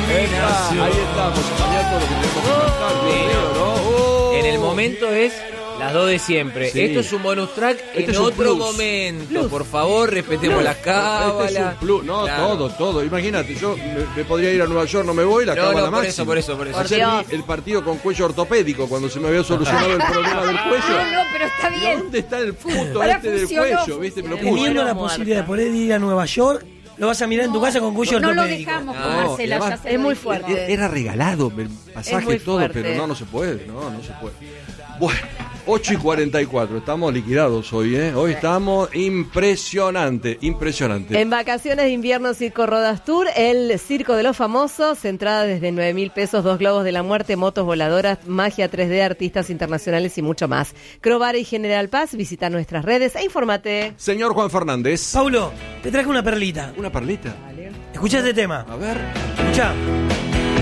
Ahí estamos, mañana todo lo que tenemos que contar, ¿no? En el momento es las dos de siempre. Sí. Esto es un bonus track Este en es un otro plus. momento. Por favor, respetemos las cábalas. Este es un plus. No, Claro. todo. Imagínate, yo me podría ir a Nueva York, no me voy, la cábala por máxima. eso. Ayer Dios. vi el partido con cuello ortopédico cuando se me había solucionado el problema del cuello. No, pero está ¿Y bien. ¿Dónde está el punto Ahora este del funcionó, cuello? ¿Viste? Me lo funcionó. puse. Teniendo la Muerta. posibilidad de poder ir a Nueva York, lo vas a mirar en tu casa con cuello No lo ortopédico. dejamos No, comérsela, y además- ya se Es lo muy dijimos. fuerte. Era regalado el pasaje Es muy y todo, fuerte. pero no se puede. No se puede. Bueno, 8:44. Estamos liquidados hoy, ¿eh? Hoy estamos impresionante. En vacaciones de invierno Circo Rodas Tour, el Circo de los Famosos, entrada desde 9.000 pesos, 2 globos de la muerte, motos voladoras, magia 3D, artistas internacionales y mucho más. Crobar y General Paz, visita nuestras redes e infórmate. Señor Juan Fernández. Paulo, te traje una perlita. Una perlita. Escuchá este tema. A ver. Escuchá.